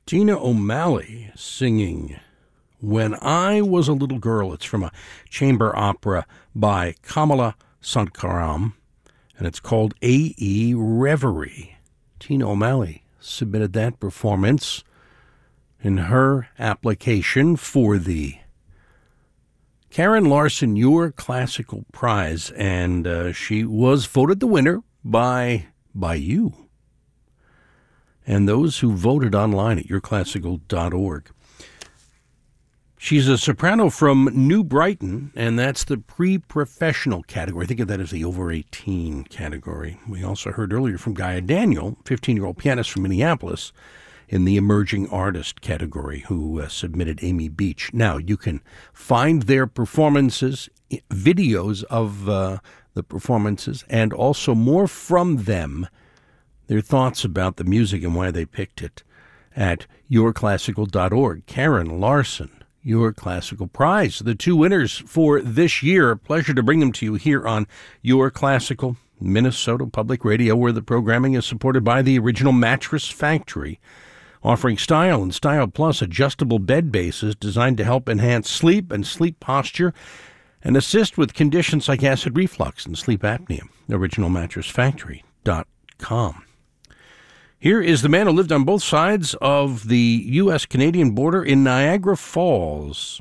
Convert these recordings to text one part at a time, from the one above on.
Tina O'Malley singing When I Was a Little Girl. It's from a chamber opera by Kamala Sankaram, and it's called A.E. Reverie. Tina O'Malley submitted that performance in her application for the Karen Larson Your Classical Prize, and she was voted the winner by you and those who voted online at yourclassical.org. She's a soprano from New Brighton, and that's the pre-professional category. Think of that as the over 18 category. We also heard earlier from Gaia Daniel, 15-year-old pianist from Minneapolis, in the emerging artist category, who submitted Amy Beach. Now, you can find their performances, videos of the performances, and also more from them, their thoughts about the music and why they picked it, at yourclassical.org. Karen Larson, Your Classical Prize. The two winners for this year. Pleasure to bring them to you here on Your Classical, Minnesota Public Radio, where the programming is supported by the Original Mattress Factory, offering Style and Style Plus adjustable bed bases designed to help enhance sleep and sleep posture and assist with conditions like acid reflux and sleep apnea. OriginalMattressFactory.com. Here is the man who lived on both sides of the U.S.-Canadian border in Niagara Falls,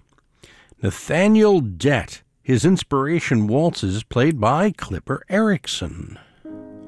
Nathaniel Dett. His inspiration waltzes played by Clipper Erickson.